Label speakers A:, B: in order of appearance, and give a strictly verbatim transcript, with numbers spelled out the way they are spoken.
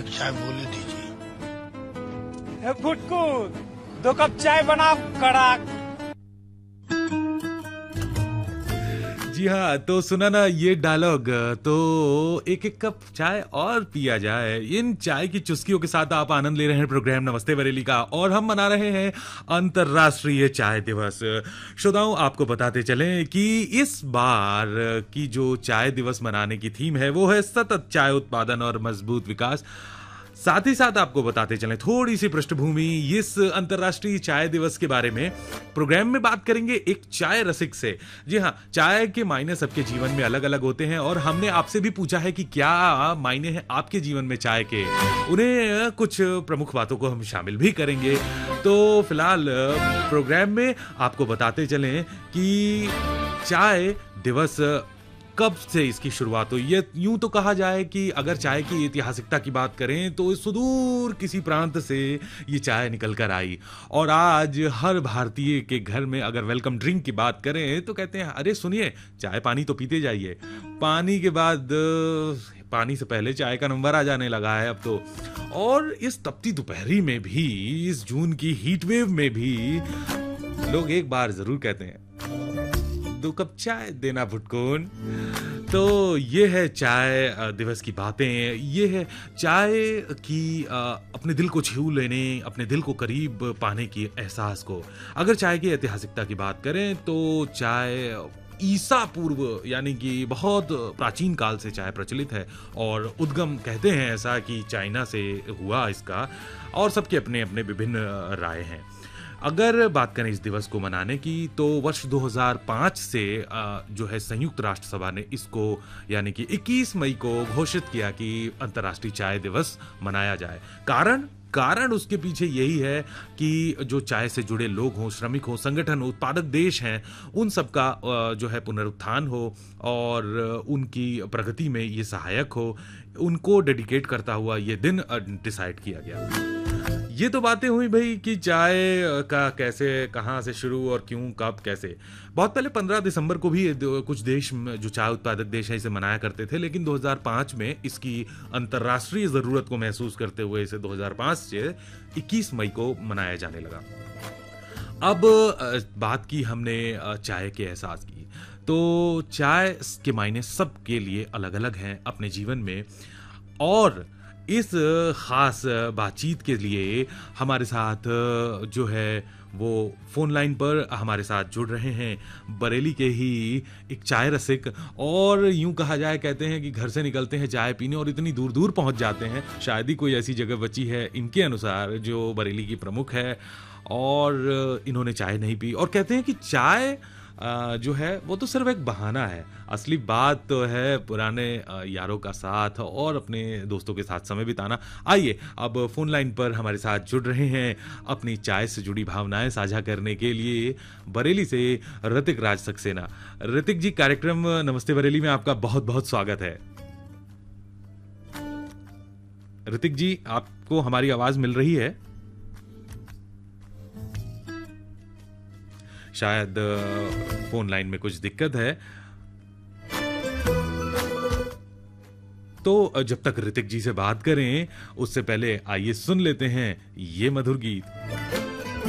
A: एक चाय बोले दीजिए।
B: फुटकू दो कप चाय बनाओ कड़क।
C: जी हाँ, तो सुना ना ये डायलॉग, तो एक एक कप चाय और पिया जाए। इन चाय की चुस्कियों के साथ आप आनंद ले रहे हैं प्रोग्राम नमस्ते बरेली का, और हम मना रहे हैं अंतर्राष्ट्रीय चाय दिवस। श्रोताओं, आपको बताते चलें कि इस बार की जो चाय दिवस मनाने की थीम है वो है सतत चाय उत्पादन और मजबूत विकास। साथ ही साथ आपको बताते चलें थोड़ी सी पृष्ठभूमि इस अंतर्राष्ट्रीय चाय दिवस के बारे में। प्रोग्राम में बात करेंगे एक चाय रसिक से। जी हाँ, चाय के मायने सबके जीवन में अलग अलग होते हैं, और हमने आपसे भी पूछा है कि क्या मायने हैं आपके जीवन में चाय के। उन्हें कुछ प्रमुख बातों को हम शामिल भी करेंगे। तो फिलहाल प्रोग्राम में आपको बताते चलें कि चाय दिवस कब से इसकी शुरुआत हुई। ये यूं तो कहा जाए कि अगर चाय की ऐतिहासिकता की बात करें तो सुदूर किसी प्रांत से ये चाय निकल कर आई, और आज हर भारतीय के घर में अगर वेलकम ड्रिंक की बात करें तो कहते हैं अरे सुनिए, चाय पानी तो पीते जाइए। पानी के बाद पानी से पहले चाय का नंबर आ जाने लगा है अब तो। और इस तपती दोपहरी में भी, इस जून की हीट वेव में भी लोग एक बार जरूर कहते हैं दो कप चाय देना भुटकून। तो ये है चाय दिवस की बातें, ये है चाय की अपने दिल को छू लेने, अपने दिल को करीब पाने की एहसास को। अगर चाय की ऐतिहासिकता की बात करें तो चाय ईसा पूर्व यानी कि बहुत प्राचीन काल से चाय प्रचलित है, और उद्गम कहते हैं ऐसा कि चाइना से हुआ इसका, और सबके अपने अपने विभिन्न राय हैं। अगर बात करें इस दिवस को मनाने की तो वर्ष दो हज़ार पाँच से जो है संयुक्त राष्ट्र सभा ने इसको यानी कि इक्कीस मई को घोषित किया कि अंतर्राष्ट्रीय चाय दिवस मनाया जाए। कारण कारण उसके पीछे यही है कि जो चाय से जुड़े लोग हों, श्रमिक हों, संगठन हो, उत्पादक देश हैं, उन सबका जो है पुनरुत्थान हो और उनकी प्रगति में ये सहायक हो, उनको डेडिकेट करता हुआ ये दिन डिसाइड किया गया। ये तो बातें हुई भाई कि चाय का कैसे, कहाँ से शुरू और क्यों, कब, कैसे। बहुत पहले पंद्रह दिसंबर को भी कुछ देश जो चाय उत्पादक देश है इसे मनाया करते थे, लेकिन दो हज़ार पाँच में इसकी अंतर्राष्ट्रीय जरूरत को महसूस करते हुए इसे दो हज़ार पाँच से इक्कीस मई को मनाया जाने लगा। अब बात की हमने चाय के एहसास की, तो चाय के मायने सबके लिए अलग अलग हैं अपने जीवन में, और इस खास बातचीत के लिए हमारे साथ जो है वो फोन लाइन पर हमारे साथ जुड़ रहे हैं बरेली के ही एक चाय रसिक, और यूं कहा जाए कहते हैं कि घर से निकलते हैं चाय पीने और इतनी दूर दूर पहुंच जाते हैं, शायद ही कोई ऐसी जगह बची है इनके अनुसार जो बरेली की प्रमुख है और इन्होंने चाय नहीं पी, और कहते हैं कि चाय जो है वो तो सिर्फ एक बहाना है, असली बात तो है पुराने यारों का साथ और अपने दोस्तों के साथ समय बिताना। आइए अब फोन लाइन पर हमारे साथ जुड़ रहे हैं अपनी चाय से जुड़ी भावनाएं साझा करने के लिए बरेली से ऋतिक राज सक्सेना। ऋतिक जी, कार्यक्रम नमस्ते बरेली में आपका बहुत बहुत स्वागत है। ऋतिक जी, आपको हमारी आवाज मिल रही है? शायद फोन लाइन में कुछ दिक्कत है, तो जब तक ऋतिक जी से बात करें उससे पहले आइए सुन लेते हैं ये मधुर गीत।